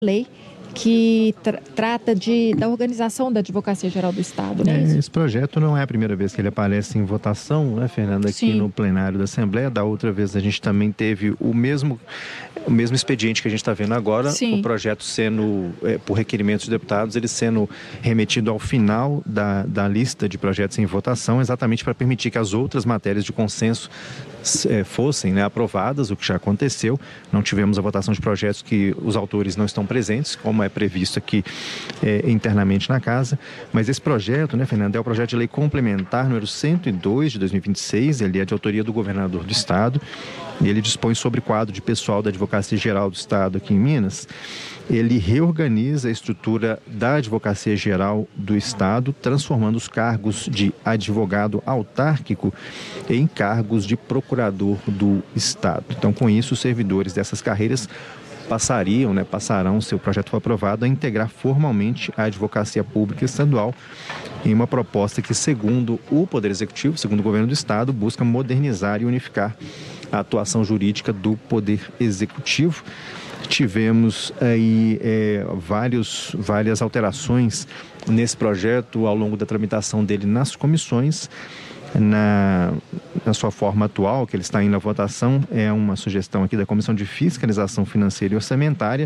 lei que trata da organização da Advocacia Geral do Estado, né? Esse projeto não é a primeira vez que ele aparece em votação, né, Fernanda, aqui Sim. no plenário da Assembleia. Da outra vez a gente também teve o mesmo expediente que a gente está vendo agora. Sim. O projeto sendo, por requerimento dos deputados, ele sendo remetido ao final da lista de projetos em votação, exatamente para permitir que as outras matérias de consenso fossem, né, aprovadas, o que já aconteceu. Não tivemos a votação de projetos que os autores não estão presentes, como é previsto aqui internamente na casa. Mas esse projeto, né, Fernanda, é o projeto de lei complementar número 102 de 2026, ele é de autoria do governador do Estado, e ele dispõe sobre o quadro de pessoal da Advocacia Geral do Estado aqui em Minas. Ele reorganiza a estrutura da Advocacia Geral do Estado, transformando os cargos de advogado autárquico em cargos de procurador do Estado. Então, com isso, os servidores dessas carreiras passarão, se o projeto for aprovado, a integrar formalmente a advocacia pública estadual em uma proposta que, segundo o Poder Executivo, segundo o governo do Estado, busca modernizar e unificar a atuação jurídica do Poder Executivo. Tivemos aí várias alterações nesse projeto ao longo da tramitação dele nas comissões. Na sua forma atual, que ele está indo à votação, é uma sugestão aqui da Comissão de Fiscalização Financeira e Orçamentária.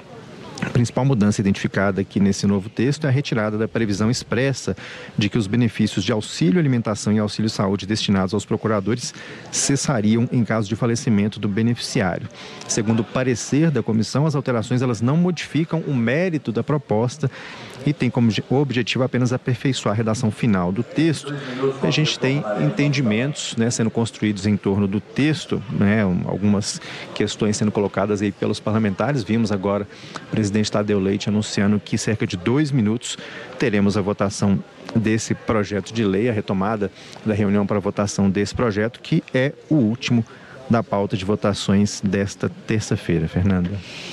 A principal mudança identificada aqui nesse novo texto é a retirada da previsão expressa de que os benefícios de auxílio alimentação e auxílio saúde destinados aos procuradores cessariam em caso de falecimento do beneficiário. Segundo o parecer da comissão, as alterações elas não modificam o mérito da proposta e tem como objetivo apenas aperfeiçoar a redação final do texto. A gente tem entendimentos, né, sendo construídos em torno do texto, né, algumas questões sendo colocadas aí pelos parlamentares. Vimos agora o presidente Tadeu Leite anunciando que cerca de 2 minutos teremos a votação desse projeto de lei, a retomada da reunião para a votação desse projeto, que é o último da pauta de votações desta terça-feira. Fernanda.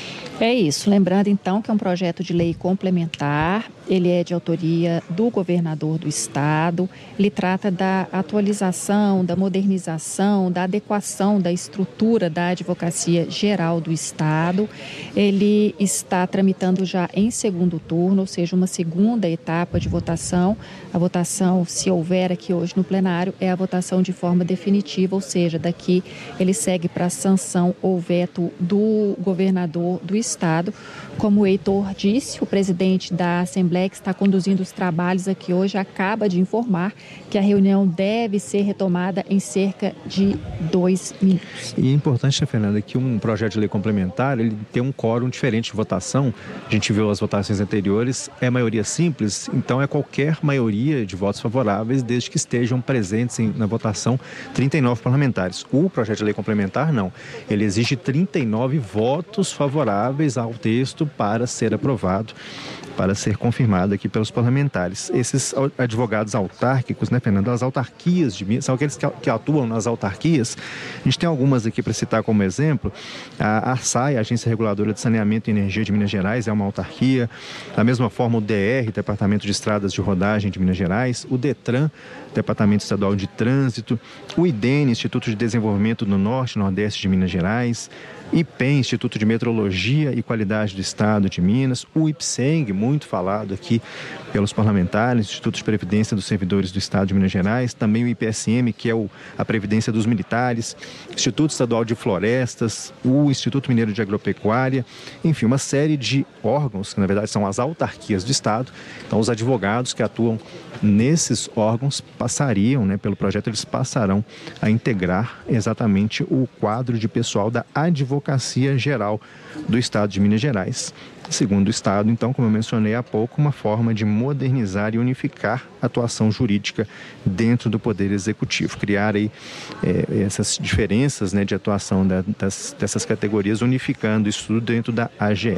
É isso. Lembrando, então, que é um projeto de lei complementar, ele é de autoria do governador do Estado, ele trata da atualização, da modernização, da adequação da estrutura da Advocacia Geral do Estado. Ele está tramitando já em segundo turno, ou seja, uma segunda etapa de votação. A votação, se houver aqui hoje no plenário, é a votação de forma definitiva, ou seja, daqui ele segue para a sanção ou veto do governador do Estado. Como o Heitor disse, o presidente da Assembleia, que está conduzindo os trabalhos aqui hoje, acaba de informar que a reunião deve ser retomada em cerca de 2 minutos. E é importante, né, Fernanda, que um projeto de lei complementar, ele tem um quórum diferente de votação. A gente viu as votações anteriores, é maioria simples, então é qualquer maioria de votos favoráveis, desde que estejam presentes na votação 39 parlamentares. O projeto de lei complementar, não. Ele exige 39 votos favoráveis ao texto para ser aprovado, para ser confirmado aqui pelos parlamentares. Esses advogados autárquicos, né, Fernanda, as autarquias de Minas, são aqueles que atuam nas autarquias. A gente tem algumas aqui para citar como exemplo. A ARSAI, a Agência Reguladora de Saneamento e Energia de Minas Gerais, é uma autarquia. Da mesma forma, o DR, Departamento de Estradas de Rodagem de Minas Gerais, o DETRAN, Departamento Estadual de Trânsito, o IDENE, Instituto de Desenvolvimento do Norte e Nordeste de Minas Gerais, IPEM, Instituto de Metrologia e Qualidade do Estado de Minas, o IPSENG, muito falado aqui pelos parlamentares, Instituto de Previdência dos Servidores do Estado de Minas Gerais, também o IPSM, que é a Previdência dos Militares, Instituto Estadual de Florestas, o Instituto Mineiro de Agropecuária, enfim, uma série de órgãos, que na verdade são as autarquias do Estado. Então, os advogados que atuam nesses órgãos passariam, né, pelo projeto, eles passarão a integrar exatamente o quadro de pessoal da Advocacia Geral do Estado de Minas Gerais. Segundo o Estado, então, como eu mencionei há pouco, uma forma de modernizar e unificar a atuação jurídica dentro do Poder Executivo. Criar aí essas diferenças, né, de atuação dessas categorias, unificando isso tudo dentro da AGE.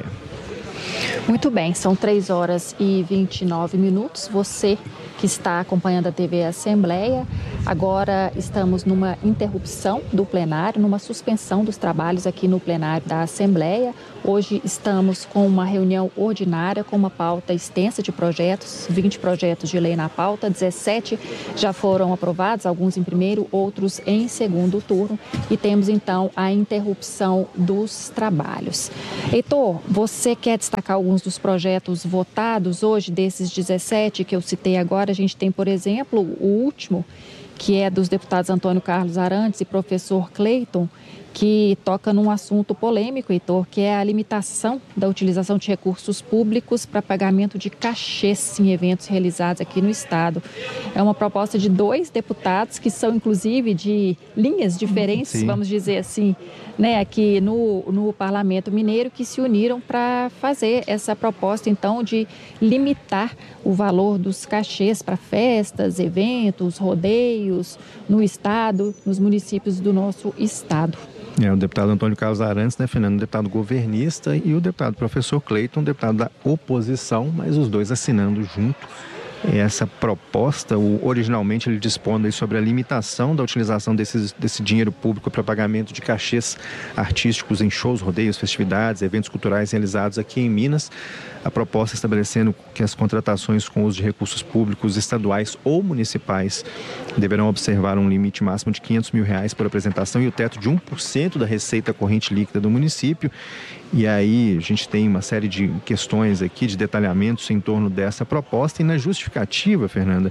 Muito bem, são 3h29. Você que está acompanhando a TV Assembleia, Agora estamos numa interrupção do plenário, numa suspensão dos trabalhos aqui no plenário da Assembleia. Hoje estamos com uma reunião ordinária com uma pauta extensa de projetos, 20 projetos de lei na pauta, 17 já foram aprovados, alguns em primeiro, outros em segundo turno, e temos então a interrupção dos trabalhos. Heitor, você quer destacar alguns dos projetos votados hoje, desses 17 que eu citei agora? A gente tem, por exemplo, o último, que é dos deputados Antônio Carlos Arantes e professor Cleiton, que toca num assunto polêmico, Heitor, que é a limitação da utilização de recursos públicos para pagamento de cachês em eventos realizados aqui no Estado. É uma proposta de 2 deputados que são, inclusive, de linhas diferentes, sim, vamos dizer assim, né, aqui no Parlamento Mineiro, que se uniram para fazer essa proposta, então, de limitar o valor dos cachês para festas, eventos, rodeios no Estado, nos municípios do nosso Estado. O deputado Antônio Carlos Arantes, né, Fernando, deputado governista, e o deputado professor Cleiton, deputado da oposição, mas os dois assinando junto essa proposta. Originalmente ele dispondo aí sobre a limitação da utilização desse dinheiro público para pagamento de cachês artísticos em shows, rodeios, festividades, eventos culturais realizados aqui em Minas. A proposta estabelecendo que as contratações com uso de recursos públicos estaduais ou municipais deverão observar um limite máximo de R$500 mil por apresentação e o teto de 1% da receita corrente líquida do município. E aí a gente tem uma série de questões aqui, de detalhamentos em torno dessa proposta, e na justificativa, Fernanda,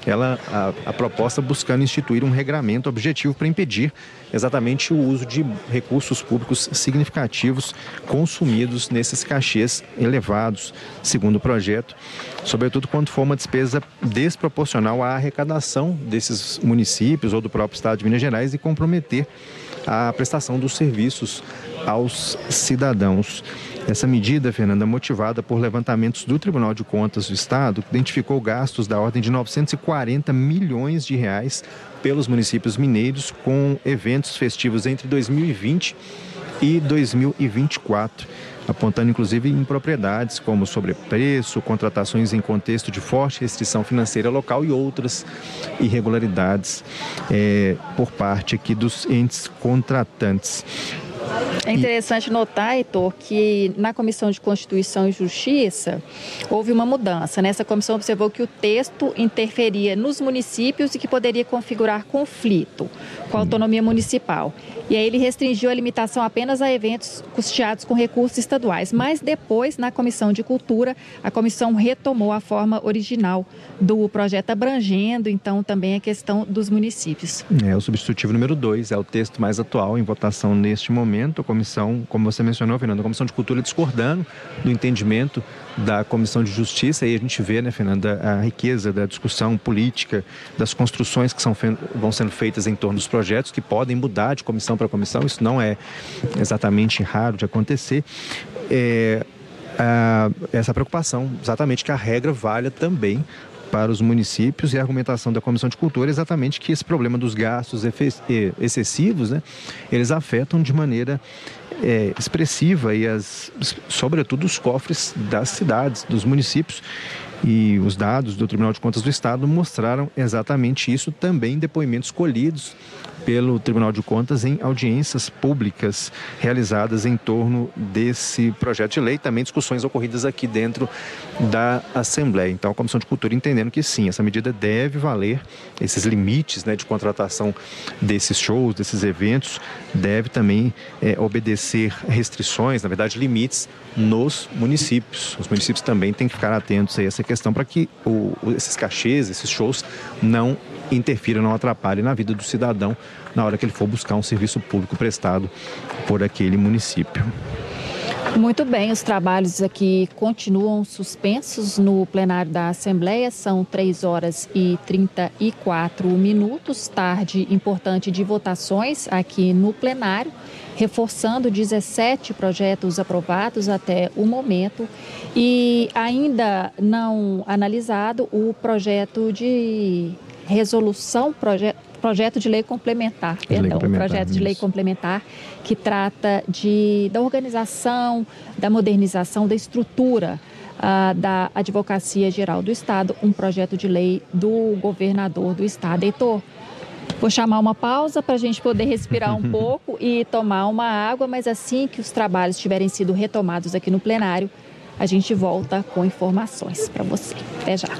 a proposta buscando instituir um regramento objetivo para impedir exatamente o uso de recursos públicos significativos consumidos nesses cachês elevados, segundo o projeto, sobretudo quando for uma despesa desproporcional à arrecadação desses municípios ou do próprio Estado de Minas Gerais e comprometer a prestação dos serviços aos cidadãos. Essa medida, Fernanda, motivada por levantamentos do Tribunal de Contas do Estado, identificou gastos da ordem de R$940 milhões pelos municípios mineiros com eventos festivos entre 2020 e 2024, apontando inclusive impropriedades como sobrepreço, contratações em contexto de forte restrição financeira local e outras irregularidades por parte aqui dos entes contratantes. É interessante notar, Heitor, que na Comissão de Constituição e Justiça houve uma mudança. Essa comissão observou que o texto interferia nos municípios e que poderia configurar conflito com a autonomia municipal. E aí ele restringiu a limitação apenas a eventos custeados com recursos estaduais. Mas depois, na Comissão de Cultura, a comissão retomou a forma original do projeto, abrangendo, então, também a questão dos municípios. O substitutivo número 2 é o texto mais atual em votação neste momento. A comissão, como você mencionou, Fernando, a Comissão de Cultura discordando do entendimento da Comissão de Justiça. E a gente vê, né, Fernanda, a riqueza da discussão política, das construções que vão sendo feitas em torno dos projetos, que podem mudar de comissão para comissão. Isso não é exatamente raro de acontecer. Essa preocupação, exatamente, que a regra valha também para os municípios, e a argumentação da Comissão de Cultura é exatamente que esse problema dos gastos excessivos, né, eles afetam de maneira expressiva e sobretudo os cofres das cidades, dos municípios. E os dados do Tribunal de Contas do Estado mostraram exatamente isso também em depoimentos colhidos pelo Tribunal de Contas em audiências públicas realizadas em torno desse projeto de lei, também discussões ocorridas aqui dentro da Assembleia. Então, a Comissão de Cultura entendendo que sim, essa medida deve valer, esses limites, né, de contratação desses shows, desses eventos, deve também obedecer restrições, na verdade, limites nos municípios. Os municípios também têm que ficar atentos a essa questão para que esses cachês, esses shows não interfiram, não atrapalhem na vida do cidadão na hora que ele for buscar um serviço público prestado por aquele município. Muito bem, os trabalhos aqui continuam suspensos no plenário da Assembleia, são 3h34, tarde importante de votações aqui no plenário, reforçando 17 projetos aprovados até o momento e ainda não analisado o projeto de resolução, projeto de lei complementar, projeto de lei complementar que trata da organização, da modernização, da estrutura da Advocacia Geral do Estado, um projeto de lei do governador do Estado. Heitor, Vou chamar uma pausa para a gente poder respirar um pouco e tomar uma água, mas assim que os trabalhos tiverem sido retomados aqui no plenário, a gente volta com informações para você. Até já.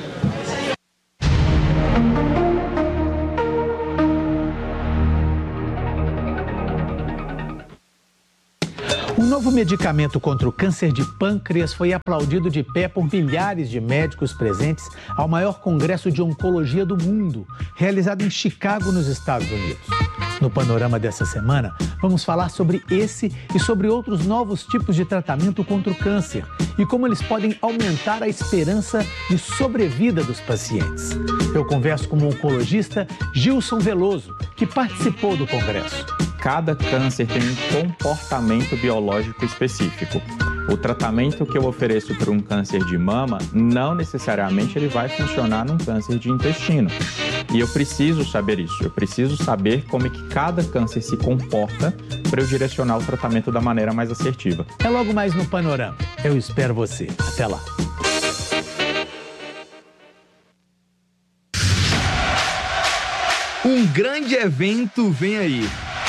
Um novo medicamento contra o câncer de pâncreas foi aplaudido de pé por milhares de médicos presentes ao maior congresso de oncologia do mundo, realizado em Chicago, nos Estados Unidos. No panorama dessa semana, vamos falar sobre esse e sobre outros novos tipos de tratamento contra o câncer e como eles podem aumentar a esperança de sobrevida dos pacientes. Eu converso com o oncologista Gilson Veloso, que participou do congresso. Cada câncer tem um comportamento biológico específico. O tratamento que eu ofereço para um câncer de mama, não necessariamente ele vai funcionar num câncer de intestino. E eu preciso saber isso, eu preciso saber como é que cada câncer se comporta para eu direcionar o tratamento da maneira mais assertiva. É logo mais no Panorama. Eu espero você. Até lá. Um grande evento vem aí.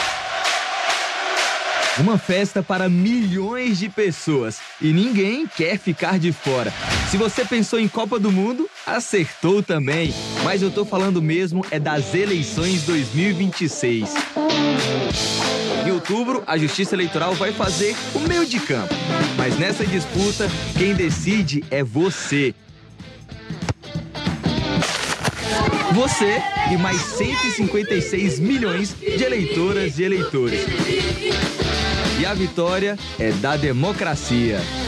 Uma festa para milhões de pessoas e ninguém quer ficar de fora. Se você pensou em Copa do Mundo, acertou também. Mas eu tô falando mesmo é das eleições 2026. Em outubro, a Justiça Eleitoral vai fazer o meio de campo. Mas nessa disputa, quem decide é você. Você e mais 156 milhões de eleitoras e eleitores. E a vitória é da democracia.